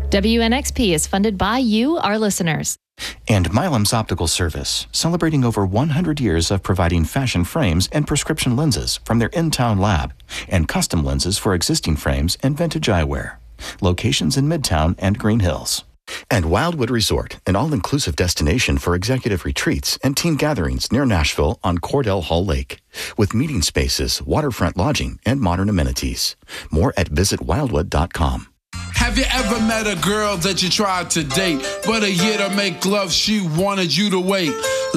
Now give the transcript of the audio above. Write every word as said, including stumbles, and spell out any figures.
W N X P is funded by you, our listeners. And Milam's Optical Service, celebrating over one hundred years of providing fashion frames and prescription lenses from their in-town lab, and custom lenses for existing frames and vintage eyewear. Locations in Midtown and Green Hills. And Wildwood Resort, an all-inclusive destination for executive retreats and team gatherings near Nashville on Cordell Hall Lake, with meeting spaces, waterfront lodging, and modern amenities. More at visit wildwood dot com. Have you ever met a girl that you tried to date, but a year to make love she wanted you to wait?